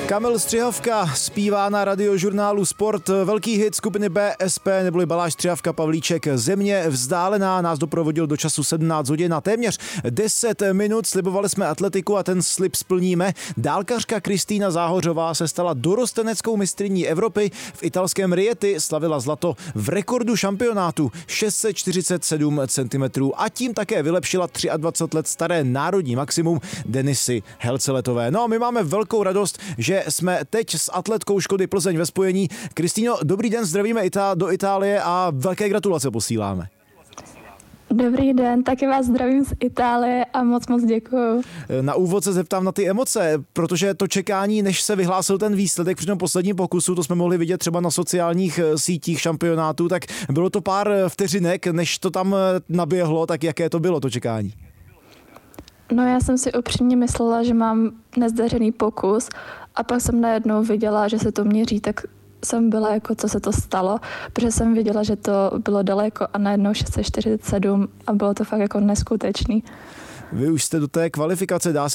Kamil Střihavka zpívá na radiožurnálu Sport velký hit skupiny BSP neboli Baláž Střihavka Pavlíček Země vzdálená nás doprovodil do času 17 hodin a téměř 10 minut. Slibovali jsme atletiku a ten slib splníme. Dálkařka Kristýna Záhořová se stala dorosteneckou mistryní Evropy. V italském Rieti slavila zlato v rekordu šampionátu 647 cm a tím také vylepšila 23 let staré národní maximum Denisy Helceletové. No a my máme velkou radost, že jsme teď s atletkou Škody Plzeň ve spojení. Kristýno, dobrý den, zdravíme do Itálie a velké gratulace posíláme. Dobrý den, taky vás zdravím z Itálie a moc děkuju. Na úvod se zeptám na ty emoce, protože to čekání, než se vyhlásil ten výsledek při tom posledním pokusu, to jsme mohli vidět třeba na sociálních sítích šampionátu, tak bylo to pár vteřinek, než to tam naběhlo, tak jaké to bylo to čekání? No já jsem si upřímně myslela, že mám nezdařený pokus a pak jsem najednou viděla, že se to měří, tak jsem byla jako, co se to stalo, protože jsem viděla, že to bylo daleko a najednou 647 a bylo to fakt jako neskutečný. Vy už jste do té kvalifikace, dá se